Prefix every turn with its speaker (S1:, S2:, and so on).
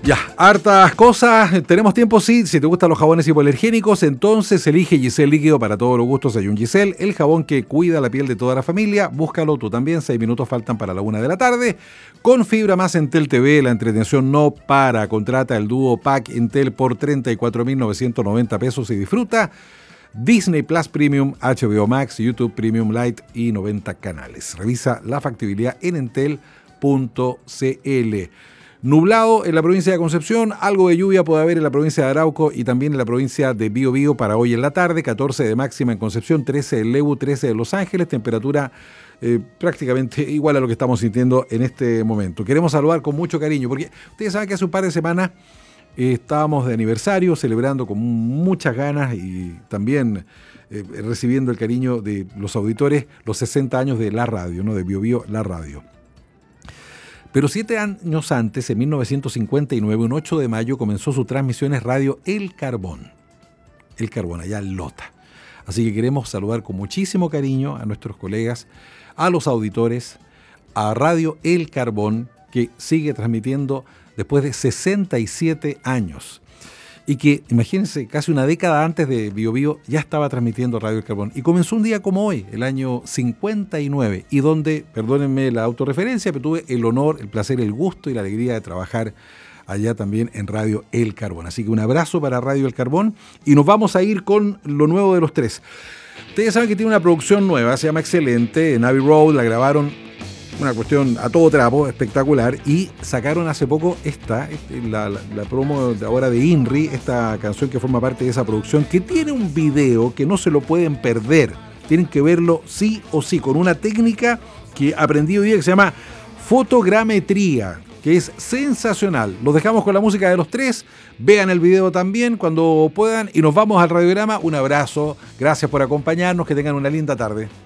S1: Ya, hartas cosas. Tenemos tiempo, sí. Si te gustan los jabones hipoalergénicos, entonces elige Giselle Líquido para todos los gustos. Hay un Giselle, el jabón que cuida la piel de toda la familia. Búscalo tú también. 6 minutos faltan para la 1 de la tarde. Con fibra más Entel TV, la entretención no para. Contrata el dúo Pack Entel por 34.990 pesos y disfruta Disney Plus Premium, HBO Max, YouTube Premium Lite y 90 canales. Revisa la factibilidad en entel.cl. Nublado en la provincia de Concepción, algo de lluvia puede haber en la provincia de Arauco y también en la provincia de Biobío para hoy en la tarde, 14 de máxima en Concepción, 13 en Lebu, 13 en Los Ángeles, temperatura prácticamente igual a lo que estamos sintiendo en este momento. Queremos saludar con mucho cariño, porque ustedes saben que hace un par de semanas estábamos de aniversario, celebrando con muchas ganas y también recibiendo el cariño de los auditores, los 60 años de la radio, ¿no? De Biobío, la radio. Pero 7 años antes, en 1959, un 8 de mayo, comenzó sus transmisiones radio El Carbón. El Carbón, allá en Lota. Así que queremos saludar con muchísimo cariño a nuestros colegas, a los auditores, a Radio El Carbón, que sigue transmitiendo después de 67 años. Y que, imagínense, casi una década antes de Biobío ya estaba transmitiendo Radio El Carbón. Y comenzó un día como hoy, el año 59, y donde, perdónenme la autorreferencia, pero tuve el honor, el placer, el gusto y la alegría de trabajar allá también en Radio El Carbón. Así que un abrazo para Radio El Carbón y nos vamos a ir con lo nuevo de los tres. Ustedes saben que tiene una producción nueva, se llama Excelente, en Abbey Road, la grabaron. Una cuestión a todo trapo, espectacular, y sacaron hace poco la promo de ahora de INRI, esta canción que forma parte de esa producción, que tiene un video que no se lo pueden perder, tienen que verlo sí o sí, con una técnica que aprendí hoy día que se llama fotogrametría, que es sensacional. Los dejamos con la música de los tres, vean el video también cuando puedan y nos vamos al radiograma. Un abrazo, gracias por acompañarnos, que tengan una linda tarde.